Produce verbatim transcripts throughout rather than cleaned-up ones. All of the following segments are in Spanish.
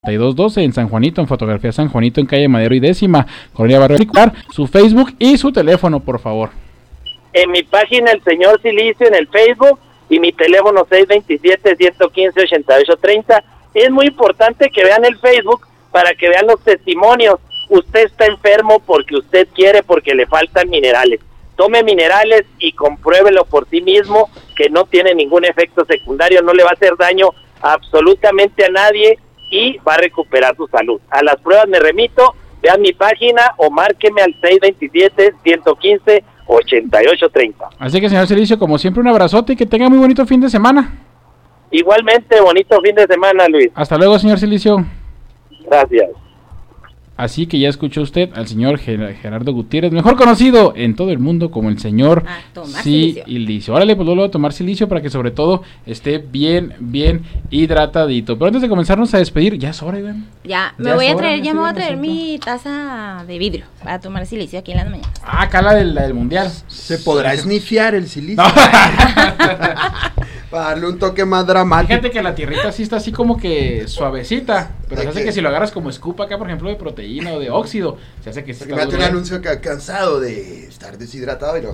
treinta y dos doce en San Juanito, en Fotografía San Juanito, en calle Madero y décima, Colonia Barrio Ricuar, su Facebook y su teléfono, por favor. En mi página El Señor Silicio en el Facebook y mi teléfono seis dos siete, uno uno cinco, ocho ocho tres cero. Es muy importante que vean el Facebook para que vean los testimonios. Usted está enfermo porque usted quiere, porque le faltan minerales. Tome minerales y compruébelo por sí mismo que no tiene ningún efecto secundario, no le va a hacer daño absolutamente a nadie y va a recuperar su salud. A las pruebas me remito, vean mi página o márqueme al seis dos siete, uno uno cinco, ocho ocho tres cero. Así que, señor Silicio, como siempre, un abrazote y que tenga muy bonito fin de semana. Igualmente, bonito fin de semana, Luis. Hasta luego, señor Silicio. Gracias. Así que ya escuchó usted al señor Gerardo Gutiérrez, mejor conocido en todo el mundo como el señor Silicio. Órale, pues luego a tomar silicio para que sobre todo esté bien, bien hidratadito. Pero antes de comenzarnos a despedir, ya es hora, Iván. Ya, me ya voy a traer, hora, ya me voy a traer mi taza de vidrio para tomar silicio aquí en las mañanas. Ah, acá la del, la del mundial. Se podrá esnifiar el silicio. No. Para darle un toque más dramático. Fíjate que la tierrita sí está así como que suavecita, pero se hace que si lo agarras como escupa acá, por ejemplo, de proteína o de óxido, se hace que se está. Me un anuncio que ha cansado de estar deshidratado y lo.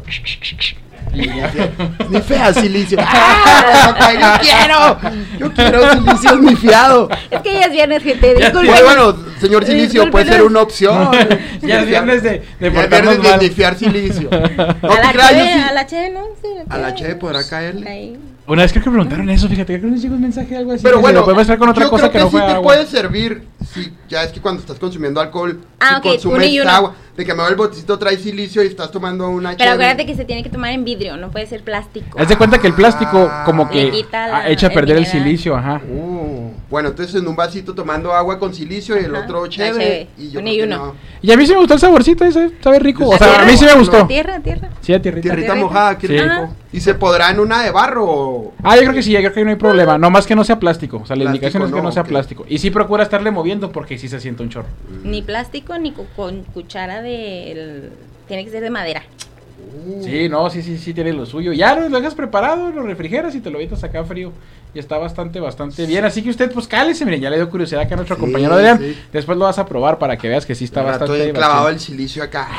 Ni fea silicio. ¡Ah! ¡Yo quiero! Yo quiero silicio esnifiado. Es que ya es viernes, gente. Disculpen. Pues bueno, señor silicio, disculpen. Puede ser una opción. Ya es viernes de, de portarnos mal. De esnifiar silicio. No, a, la cheve, sí. a la Cheve, ¿no? Sí, a la Cheve podrá caerle. Ahí. Una vez creo que preguntaron eso, fíjate, creo que nos llegó un mensaje algo así. Pero bueno, lo podemos estar con otra yo cosa creo que, que no fue sí te agua. puede servir, si ya es que cuando estás consumiendo alcohol, ah, si okay, consumes agua, de que me va el botecito trae silicio y estás tomando una. Pero acuérdate que se tiene que tomar en vidrio, no puede ser plástico. Haz de cuenta que el plástico como que la, echa a perder el, el silicio, ajá. Uh, bueno, entonces en un vasito tomando agua con silicio y el ajá. otro chévere y yo uno y uno. No. Y a mí sí me gustó el saborcito ese, sabe rico, o sea, tierra, a mí sí me gustó. Tierra, tierra. Sí, a tierrita. Tierrita mojada, qué rico. Ajá. ¿Y se podrá en una de barro o...? Ah, yo creo que sí, yo creo que no hay problema, no más que no sea plástico, o sea, la plástico, indicación es que no, no sea okay. plástico. Y sí procura estarle moviendo porque sí se siente un chorro. Ni plástico ni cu- con cuchara de... El... Tiene que ser de madera. Uh. Sí, no, sí, sí, sí tiene lo suyo. Ya lo dejas preparado, lo refrigeras y te lo metes acá frío. Y está bastante, bastante bien. Así que usted, pues cálese, miren, ya le dio curiosidad acá a nuestro sí, compañero Adrián. Sí. Después lo vas a probar para que veas que sí está ya bastante estoy clavado el silicio acá.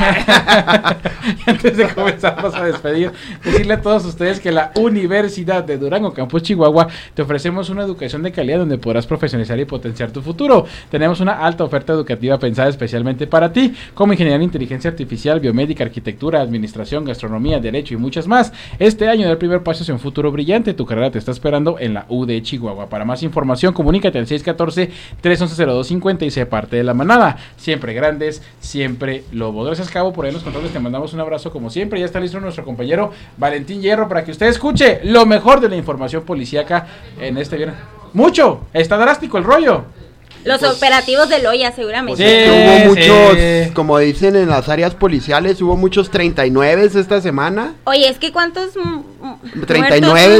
Antes de comenzarnos a despedir, decirle a todos ustedes que la Universidad de Durango, Campus Chihuahua, te ofrecemos una educación de calidad donde podrás profesionalizar y potenciar tu futuro. Tenemos una alta oferta educativa pensada especialmente para ti, como ingeniería en inteligencia artificial, biomédica, arquitectura, administración, gastronomía, derecho y muchas más. Este año da el primer paso hacia un futuro brillante. Tu carrera te está esperando en la U de Chihuahua. Para más información, comunícate al seis uno cuatro, tres uno cero, dos cinco cero y sé parte de la manada. Siempre grandes, siempre lobo. Gracias, Cabo, por ahí en los controles. Te mandamos un abrazo como siempre. Ya está listo nuestro compañero Valentín Hierro para que usted escuche lo mejor de la información policíaca en este viernes. Mucho, está drástico el rollo. Los pues, operativos de Loya, seguramente. Sí, hubo muchos, sí. Como dicen en las áreas policiales, hubo muchos treinta y nueve esta semana. Oye, es que ¿cuántos treinta y nueve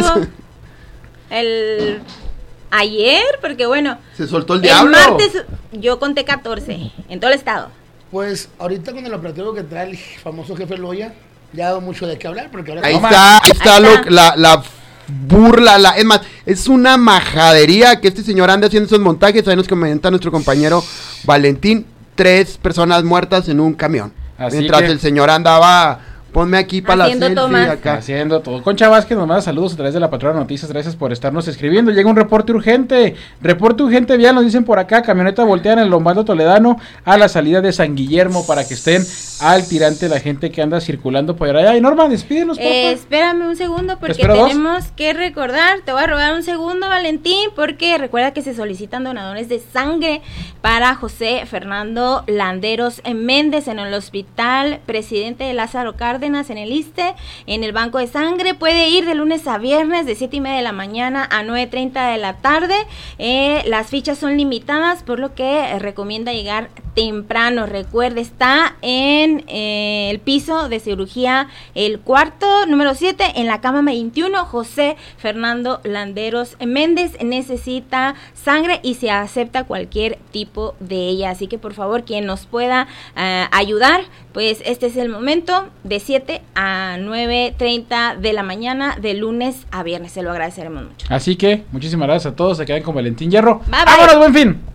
el ayer? Porque bueno, se soltó el diablo. El martes yo conté catorce en todo el estado. Pues ahorita con el operativo que trae el famoso jefe Loya, ya ha dado mucho de qué hablar. Porque ahora ahí, está, ahí está, ahí está. Lo, la, la burla, la, es más, es una majadería que este señor ande haciendo esos montajes. Ahí nos comenta nuestro compañero Valentín, tres personas muertas en un camión. Así mientras que el señor andaba, ponme aquí para la selfie acá. Haciendo todo. Concha Vázquez nos manda saludos a través de la Patrona Noticias, gracias por estarnos escribiendo. Llega un reporte urgente, reporte urgente vial, nos dicen por acá, camioneta voltea en el Lombardo Toledano a la salida de San Guillermo para que estén al tirante la gente que anda circulando por allá. Y Norma, despídenos, por favor. Eh, espérame un segundo porque tenemos dos? que recordar, te voy a robar un segundo, Valentín, porque recuerda que se solicitan donadores de sangre para José Fernando Landeros Méndez en el Hospital Presidente de Lázaro Cárdenas, en el ISSSTE, en el Banco de Sangre. Puede ir de lunes a viernes de siete y media de la mañana a nueve treinta de la tarde. Eh, las fichas son limitadas, por lo que eh, recomienda llegar temprano. Recuerde, está en Eh, el piso de cirugía, el cuarto, número siete, en la cama veintiuno. José Fernando Landeros Méndez necesita sangre y se acepta cualquier tipo de ella, así que por favor, quien nos pueda uh, ayudar, pues este es el momento, de siete a nueve treinta de la mañana, de lunes a viernes, se lo agradeceremos mucho. Así que, muchísimas gracias a todos, se quedan con Valentín Hierro. Bye, bye. ¡Vámonos, buen fin!